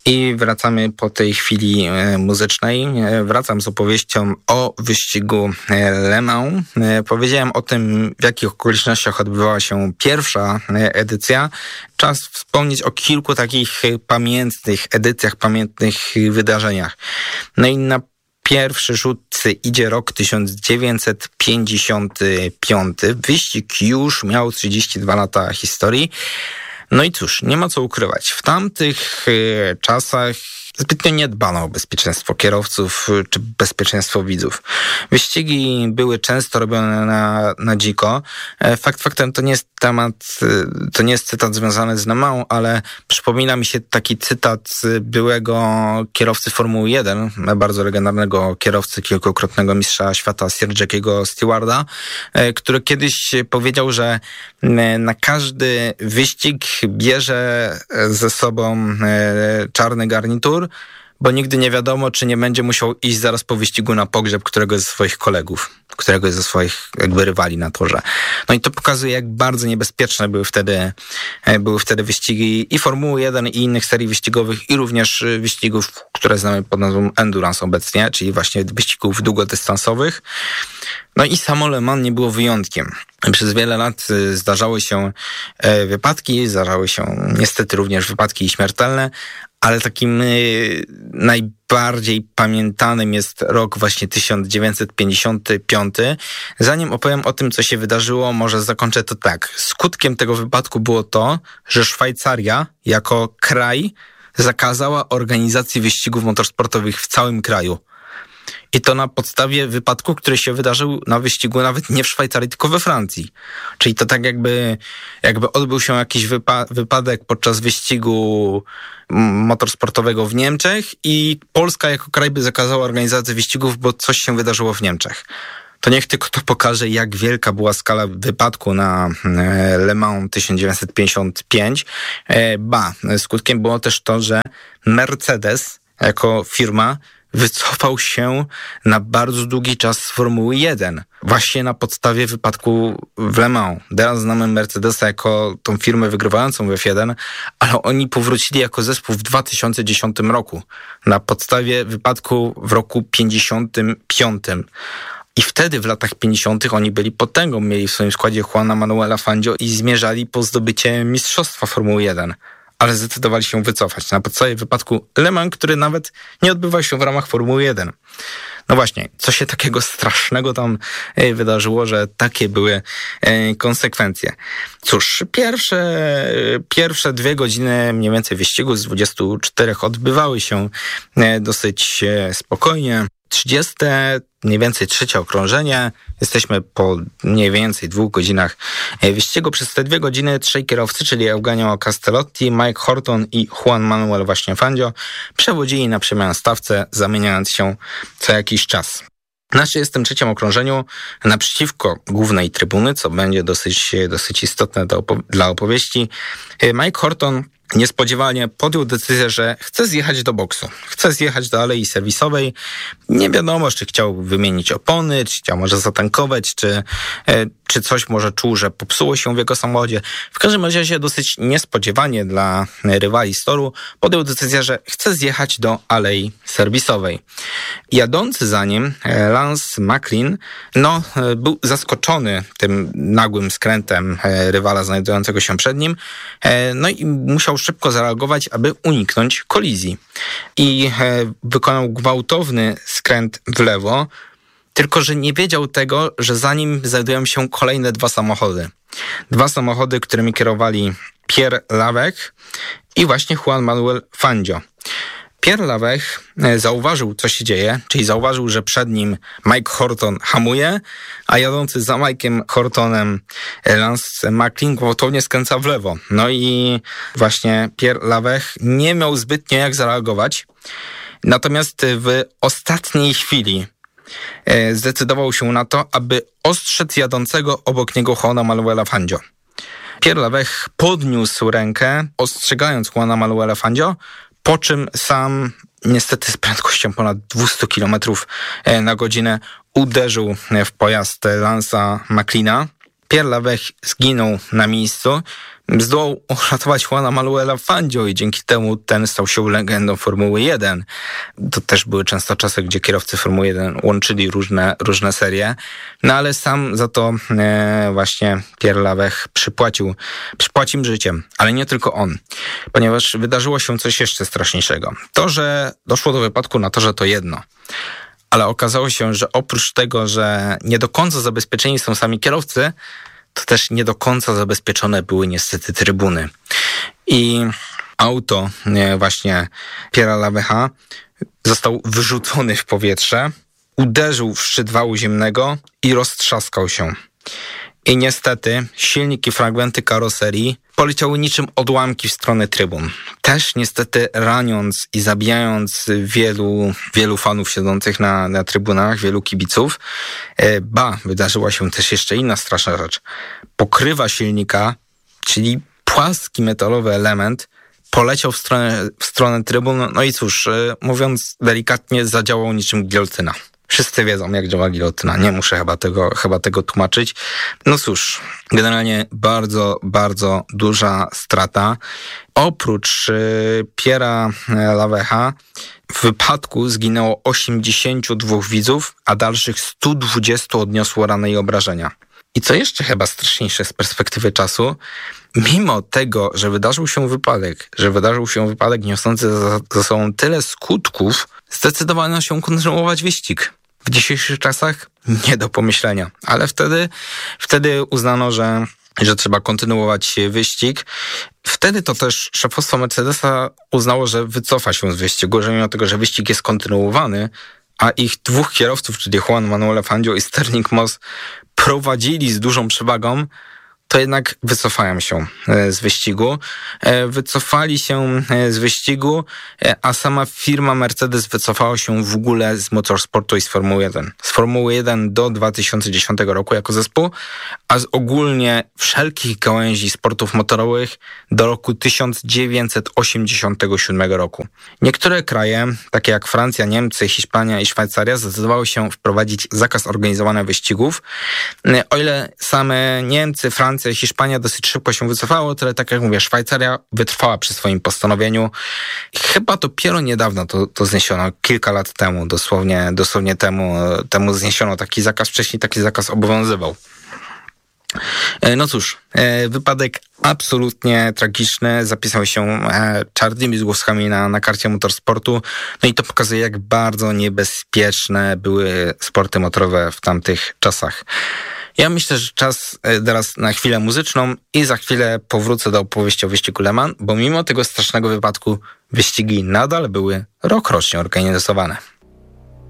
I wracamy po tej chwili muzycznej. Wracam z opowieścią o wyścigu Le Mans. Powiedziałem o tym, w jakich okolicznościach odbywała się pierwsza edycja. Czas wspomnieć o kilku takich pamiętnych edycjach, pamiętnych wydarzeniach. No i na pierwszy rzut idzie rok 1955. Wyścig już miał 32 lata historii. No i cóż, nie ma co ukrywać. W tamtych czasach zbytnio nie dbano o bezpieczeństwo kierowców czy bezpieczeństwo widzów. Wyścigi były często robione na dziko. Fakt faktem to nie jest temat, to nie jest cytat związany z Le Mans, ale przypomina mi się taki cytat byłego kierowcy Formuły 1, bardzo legendarnego kierowcy, kilkukrotnego mistrza świata Sir Jackiego Stewarda, który kiedyś powiedział, że na każdy wyścig bierze ze sobą czarny garnitur, bo nigdy nie wiadomo, czy nie będzie musiał iść zaraz po wyścigu na pogrzeb któregoś ze swoich kolegów, któregoś ze swoich jakby rywali na torze. No i to pokazuje, jak bardzo niebezpieczne były wtedy wyścigi i Formuły 1 i innych serii wyścigowych i również wyścigów, które znamy pod nazwą endurance obecnie, czyli właśnie wyścigów długodystansowych. No i samo Le Mans nie było wyjątkiem. Przez wiele lat zdarzały się wypadki, zdarzały się niestety również wypadki śmiertelne, ale takim najbardziej pamiętanym jest rok właśnie 1955. Zanim opowiem o tym, co się wydarzyło, może zakończę to tak. Skutkiem tego wypadku było to, że Szwajcaria jako kraj zakazała organizacji wyścigów motorsportowych w całym kraju. I to na podstawie wypadku, który się wydarzył na wyścigu nawet nie w Szwajcarii, tylko we Francji. Czyli to tak jakby odbył się jakiś wypadek podczas wyścigu motorsportowego w Niemczech i Polska jako kraj by zakazała organizacji wyścigów, bo coś się wydarzyło w Niemczech. To niech tylko to pokaże, jak wielka była skala wypadku na Le Mans 1955. Skutkiem było też to, że Mercedes jako firma wycofał się na bardzo długi czas z Formuły 1. Właśnie na podstawie wypadku w Le Mans. Teraz znamy Mercedesa jako tą firmę wygrywającą w F1, ale oni powrócili jako zespół w 2010 roku. Na podstawie wypadku w roku 55. I wtedy w latach 50. oni byli potęgą. Mieli w swoim składzie Juana Manuela Fangio i zmierzali po zdobycie mistrzostwa Formuły 1. Ale zdecydowali się wycofać na podstawie wypadku Le Mans, który nawet nie odbywał się w ramach Formuły 1. No właśnie, co się takiego strasznego tam wydarzyło, że takie były konsekwencje. Cóż, pierwsze 2 godziny mniej więcej wyścigu z 24 odbywały się dosyć spokojnie. 30, mniej więcej 3 okrążenie. Jesteśmy po mniej więcej 2 godzinach wyścigu. Przez te 2 godziny 3 kierowcy, czyli Eugenio Castellotti, Mike Horton i Juan Manuel właśnie Fangio, przewodzili na przemian stawce, zamieniając się co jakiś czas. Na 33 okrążeniu naprzeciwko głównej trybuny, co będzie dosyć istotne dla opowieści, Mike Horton niespodziewanie podjął decyzję, że chce zjechać do boksu. Chce zjechać do alei serwisowej. Nie wiadomo, czy chciał wymienić opony, czy chciał może zatankować, czy coś może czuł, że popsuło się w jego samochodzie. W każdym razie dosyć niespodziewanie dla rywali z toru podjął decyzję, że chce zjechać do alei serwisowej. Jadący za nim Lance McLean był zaskoczony tym nagłym skrętem rywala znajdującego się przed nim. No i musiał szybko zareagować, aby uniknąć kolizji. I wykonał gwałtowny skręt w lewo, tylko że nie wiedział tego, że za nim znajdują się kolejne 2 samochody. 2 samochody, którymi kierowali Pierre Lavech i właśnie Juan Manuel Fangio. Pierre Lavech zauważył, co się dzieje, czyli zauważył, że przed nim Mike Horton hamuje, a jadący za Mike'em Hortonem Lance McLean gwałtownie skręca w lewo. No i właśnie Pierre Lavech nie miał zbytnio jak zareagować. Natomiast w ostatniej chwili zdecydował się na to, aby ostrzec jadącego obok niego Juana Manuela Fangio. Pierre Lavech podniósł rękę, ostrzegając Juana Manuela Fangio, po czym sam niestety z prędkością ponad 200 km na godzinę uderzył w pojazd Lance'a McLeana. Pierre Lavech zginął na miejscu. Zdołał uratować Juana Manuela Fangio i dzięki temu ten stał się legendą Formuły 1. To też były często czasy, gdzie kierowcy Formuły 1 łączyli różne serie, no ale sam za to właśnie Pierre Lavech przypłacił im życiem, ale nie tylko on, ponieważ wydarzyło się coś jeszcze straszniejszego. To, że doszło do wypadku na torze, to jedno. Ale okazało się, że oprócz tego, że nie do końca zabezpieczeni są sami kierowcy, to też nie do końca zabezpieczone były niestety trybuny. I auto właśnie Pierre'a Lavecha został wyrzucony w powietrze, uderzył w szczyt wału ziemnego i roztrzaskał się. I niestety silnik i fragmenty karoserii poleciały niczym odłamki w stronę trybun. Też niestety raniąc i zabijając wielu fanów siedzących na trybunach, wielu kibiców. Wydarzyła się też jeszcze inna straszna rzecz. Pokrywa silnika, czyli płaski metalowy element, poleciał w stronę trybun, no i cóż, mówiąc delikatnie, zadziałał niczym giliotyna. Wszyscy wiedzą, jak działa gilotyna. Nie muszę chyba tego tłumaczyć. No cóż, generalnie bardzo, bardzo duża strata. Oprócz Pierre'a Lavecha w wypadku zginęło 82 widzów, a dalszych 120 odniosło rany i obrażenia. I co jeszcze chyba straszniejsze z perspektywy czasu, mimo tego, że wydarzył się wypadek niosący za sobą tyle skutków, zdecydowano się kontynuować wyścig. W dzisiejszych czasach nie do pomyślenia, ale wtedy uznano, że trzeba kontynuować wyścig. Wtedy to też szefostwo Mercedesa uznało, że wycofa się z wyścigu, że mimo tego, że wyścig jest kontynuowany, a ich dwóch kierowców, czyli Juan Manuel Fangio i Stirling Moss, prowadzili z dużą przewagą, to jednak wycofają się z wyścigu. Wycofali się z wyścigu, a sama firma Mercedes wycofała się w ogóle z motorsportu i z Formuły 1. Z Formuły 1 do 2010 roku jako zespół, a z ogólnie wszelkich gałęzi sportów motorowych do roku 1987 roku. Niektóre kraje, takie jak Francja, Niemcy, Hiszpania i Szwajcaria, zdecydowały się wprowadzić zakaz organizowania wyścigów. O ile same Niemcy, Francja i Hiszpania dosyć szybko się wycofało, tyle tak jak mówię, Szwajcaria wytrwała przy swoim postanowieniu. Chyba dopiero niedawno to zniesiono, kilka lat temu, dosłownie temu zniesiono taki zakaz, wcześniej taki zakaz obowiązywał. No cóż, wypadek absolutnie tragiczny, zapisał się czarnymi zgłoskami na karcie motorsportu, no i to pokazuje, jak bardzo niebezpieczne były sporty motorowe w tamtych czasach. Ja myślę, że czas teraz na chwilę muzyczną i za chwilę powrócę do opowieści o wyścigu Le Mans, bo mimo tego strasznego wypadku wyścigi nadal były rokrocznie organizowane.